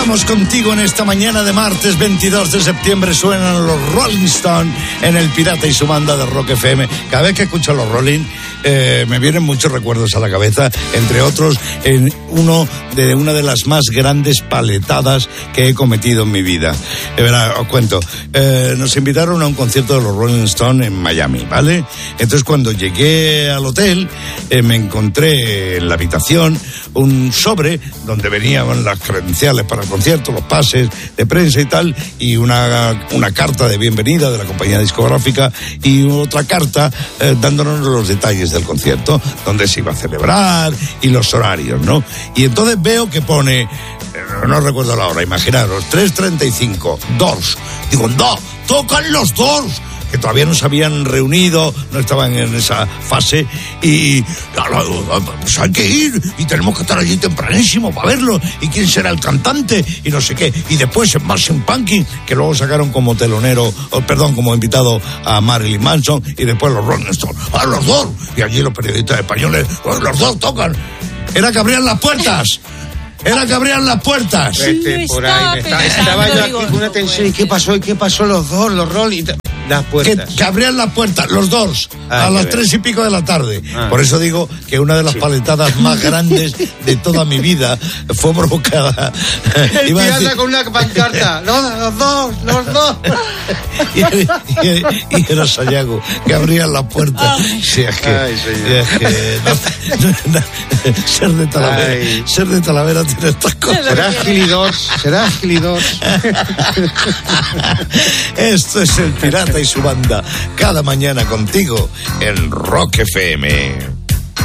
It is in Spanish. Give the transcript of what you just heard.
Estamos contigo en esta mañana de martes 22 de septiembre. Suenan los Rolling Stones en El Pirata y su banda de Rock FM. Cada vez que escucho a los Rolling me vienen muchos recuerdos a la cabeza, entre otros en una de las más grandes paletadas que he cometido en mi vida. Verá, os cuento. Nos invitaron a un concierto de los Rolling Stones en Miami, ¿vale? Entonces cuando llegué al hotel me encontré en la habitación un sobre donde venían las credenciales para el concierto, los pases de prensa y tal, y una carta de bienvenida de la compañía discográfica y otra carta dándonos los detalles del concierto, donde se iba a celebrar y los horarios, ¿no? Y entonces veo que pone, no recuerdo la hora, imaginaros, 3:35, Doors. Digo, no, tocan los Doors, que todavía no se habían reunido, no estaban en esa fase, y pues hay que ir, y tenemos que estar allí tempranísimo para verlo, y quién será el cantante, y no sé qué, y después en Smashing Pumpkins, que luego sacaron como como invitado a Marilyn Manson, y después los Rolling Stones, los dos, y allí los periodistas españoles, los dos tocan, era que abrían las puertas. Era que abrían las puertas. Sí, por ahí estaba yo aquí con una tensión. ¿Y qué pasó? Los dos, los Rolling? Las puertas. Que abrían las puertas, los Doors, a las 3:00 de la tarde. Por eso digo que una de las paletadas más grandes de toda mi vida fue provocada. El pirata con una pancarta. Los dos. y era Sayago, que abrían las puertas. Sí, es que ser de Talavera tiene estas cosas. Será Gilidor. Esto es El Pirata y su banda, cada mañana contigo en Rock FM.